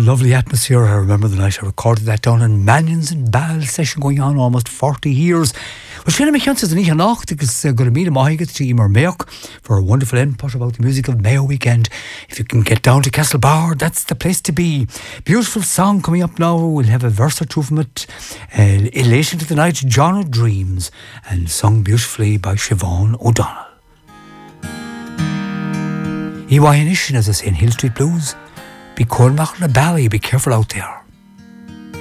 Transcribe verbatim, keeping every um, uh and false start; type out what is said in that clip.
lovely atmosphere. I remember the night I recorded that down in Mannion's in Ball, session going on almost forty years. Well, Shana McKeon says, Anika Nacht, because uh, going to meet him, I get to Emer Mayock for a wonderful input about the music of Mayo weekend. If you can get down to Castlebar, that's the place to be. Beautiful song coming up now. We'll have a verse or two from it. Uh, Elation to the Night, John of Dreams, and sung beautifully by Siobhan O'Donnell. E Y Inishin, as I say in Hill Street Blues. Be cold, Machna Bally, be careful out there.